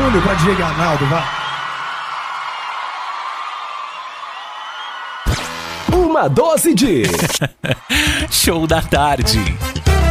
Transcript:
Júnior pra Diego Arnaldo, vai. Uma dose de Show da tarde.